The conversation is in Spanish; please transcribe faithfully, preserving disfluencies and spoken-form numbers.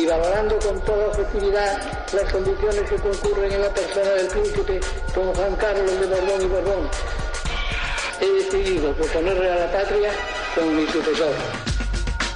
valorando con toda objetividad las condiciones que concurren en la persona del príncipe don Juan Carlos de Borbón y Borbón, he decidido proponerle a la patria como mi sucesor.